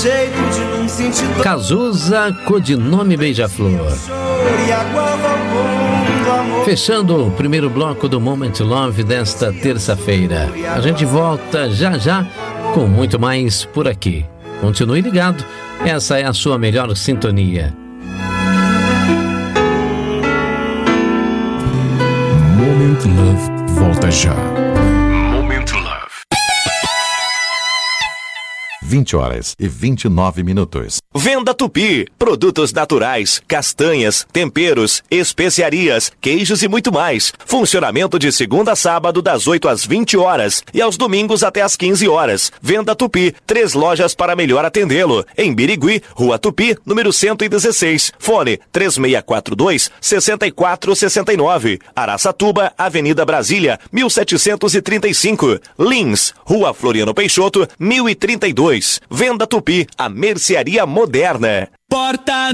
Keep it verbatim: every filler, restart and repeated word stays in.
jeito de não sentir dor. Cazuza, codinome Beija-Flor. E aguardo ao bom do amor. Fechando o primeiro bloco do Moment Love desta terça-feira. A gente volta já já com muito mais por aqui. Continue ligado, essa é a sua melhor sintonia. Moment Love volta já. Moment Love. vinte horas e vinte e nove minutos. Venda Tupi, produtos naturais, castanhas, temperos, especiarias, queijos e muito mais. Funcionamento de segunda a sábado das oito às vinte horas e aos domingos até às quinze horas. Venda Tupi, três lojas para melhor atendê-lo. Em Birigui, Rua Tupi, número cento e dezesseis. Fone três seis quatro dois, seis quatro seis nove. Araçatuba, Avenida Brasília, mil setecentos e trinta e cinco. Lins, Rua Floriano Peixoto, mil e trinta e dois. Venda Tupi, a mercearia moderna. Porta